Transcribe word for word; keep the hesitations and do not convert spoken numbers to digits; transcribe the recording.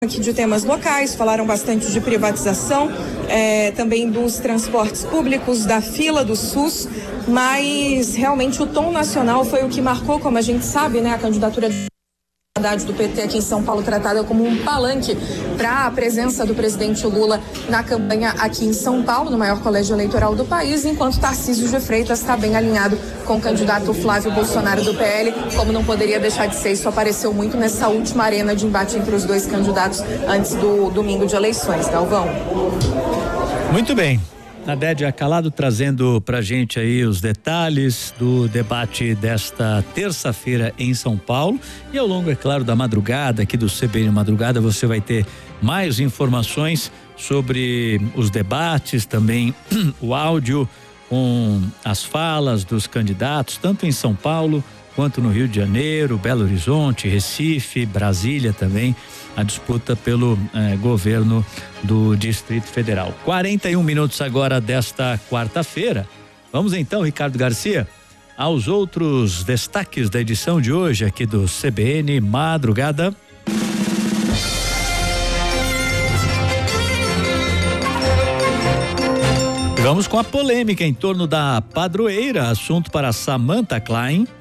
aqui de temas locais, falaram bastante de privatização, é, também dos transportes públicos, da fila do SUS, mas realmente o tom nacional foi o que marcou, como a gente sabe, né, a candidatura do P T aqui em São Paulo tratada como um palanque para a presença do presidente Lula na campanha aqui em São Paulo, no maior colégio eleitoral do país, enquanto Tarcísio de Freitas está bem alinhado com o candidato Flávio Bolsonaro do P L, como não poderia deixar de ser, isso apareceu muito nessa última arena de embate entre os dois candidatos antes do domingo de eleições. Galvão. Muito bem. Nadédia Calado trazendo pra gente aí os detalhes do debate desta terça-feira em São Paulo, e ao longo, é claro, da madrugada aqui do C B N Madrugada você vai ter mais informações sobre os debates, também o áudio com as falas dos candidatos, tanto em São Paulo quanto no Rio de Janeiro, Belo Horizonte, Recife, Brasília também, a disputa pelo eh, governo do Distrito Federal. quarenta e um minutos agora desta quarta-feira. Vamos então, Ricardo Garcia, aos outros destaques da edição de hoje aqui do C B N Madrugada. Vamos com a polêmica em torno da padroeira, assunto para Samantha Klein.